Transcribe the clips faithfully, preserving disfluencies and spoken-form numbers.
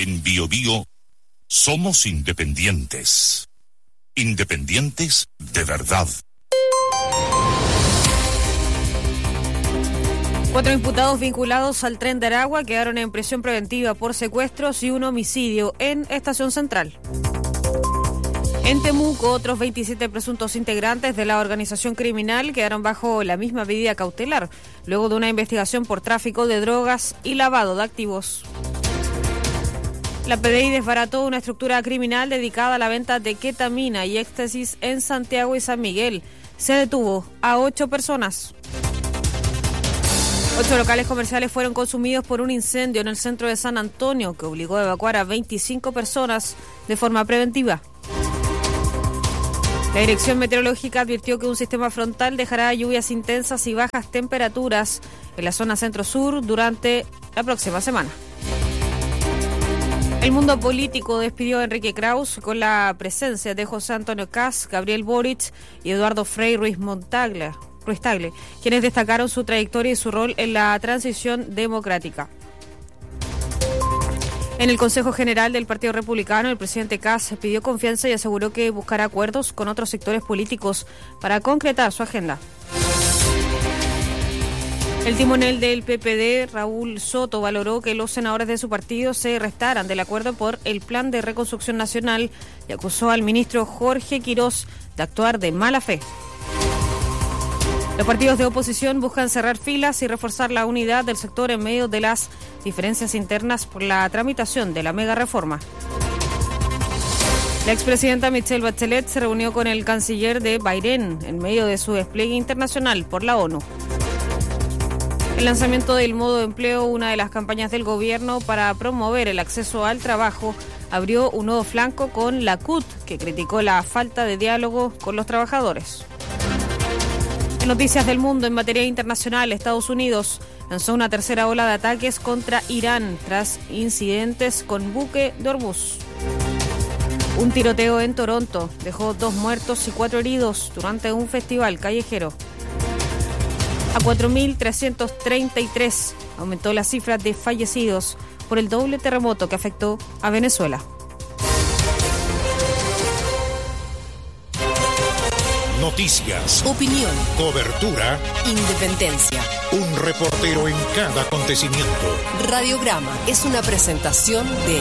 En Bio Bio somos independientes. Independientes de verdad. Cuatro imputados vinculados al Tren de Aragua quedaron en prisión preventiva por secuestros y un homicidio en Estación Central. En Temuco, otros veintisiete presuntos integrantes de la organización criminal quedaron bajo la misma medida cautelar, luego de una investigación por tráfico de drogas y lavado de activos. La P D I desbarató una estructura criminal dedicada a la venta de ketamina y éxtasis en Santiago y San Miguel. Se detuvo a ocho personas. Ocho locales comerciales fueron consumidos por un incendio en el centro de San Antonio, que obligó a evacuar a veinticinco personas de forma preventiva. La Dirección Meteorológica advirtió que un sistema frontal dejará lluvias intensas y bajas temperaturas en la zona centro-sur durante la próxima semana. El mundo político despidió a Enrique Kraus con la presencia de José Antonio Kast, Gabriel Boric y Eduardo Frei Ruiz Montagle, Ruiz Tagle, quienes destacaron su trayectoria y su rol en la transición democrática. En el Consejo General del Partido Republicano, el presidente Kast pidió confianza y aseguró que buscará acuerdos con otros sectores políticos para concretar su agenda. El timonel del P P D, Raúl Soto, valoró que los senadores de su partido se restaran del acuerdo por el Plan de Reconstrucción Nacional y acusó al ministro Jorge Quirós de actuar de mala fe. Los partidos de oposición buscan cerrar filas y reforzar la unidad del sector en medio de las diferencias internas por la tramitación de la mega reforma. La expresidenta Michelle Bachelet se reunió con el canciller de Bahrein en medio de su despliegue internacional por la ONU. El lanzamiento del modo de empleo, una de las campañas del gobierno para promover el acceso al trabajo, abrió un nuevo flanco con la C U T, que criticó la falta de diálogo con los trabajadores. En noticias del mundo, en materia internacional, Estados Unidos lanzó una tercera ola de ataques contra Irán tras incidentes con buque de Hormuz. Un tiroteo en Toronto dejó dos muertos y cuatro heridos durante un festival callejero. A cuatro mil trescientos treinta y tres aumentó la cifra de fallecidos por el doble terremoto que afectó a Venezuela. Noticias, opinión, cobertura, independencia. Un reportero en cada acontecimiento. Radiograma es una presentación de...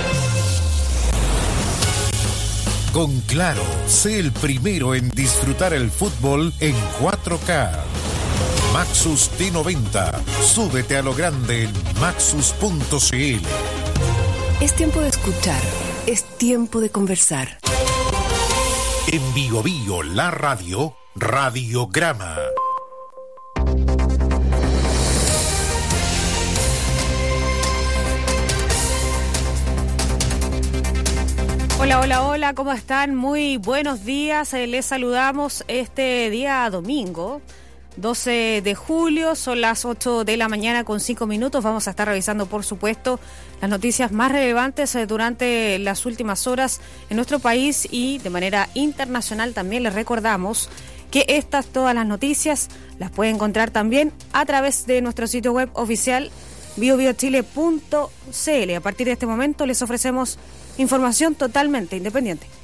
Con Claro, sé el primero en disfrutar el fútbol en cuatro K. Maxus T noventa. Súbete a lo grande en maxus punto c l. Es tiempo de escuchar, es tiempo de conversar. En Bio Bio, la radio, Radiograma. Hola, hola, hola, ¿cómo están? Muy buenos días, eh, les saludamos este día domingo, doce de julio, son las ocho de la mañana con cinco minutos. Vamos a estar revisando, por supuesto, las noticias más relevantes eh, durante las últimas horas en nuestro país y de manera internacional. También les recordamos que estas, todas las noticias, las pueden encontrar también a través de nuestro sitio web oficial bio bio chile punto c l. A partir de este momento les ofrecemos información totalmente independiente.